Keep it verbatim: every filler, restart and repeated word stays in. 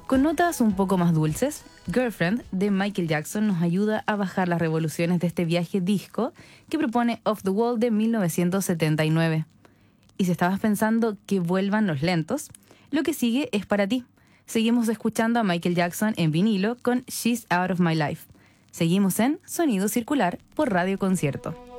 Con notas un poco más dulces, Girlfriend de Michael Jackson nos ayuda a bajar las revoluciones de este viaje disco que propone Off the Wall de mil novecientos setenta y nueve. Y si estabas pensando que vuelvan los lentos, lo que sigue es para ti. Seguimos escuchando a Michael Jackson en vinilo con She's Out of My Life. Seguimos en Sonido Circular por Radio Concierto.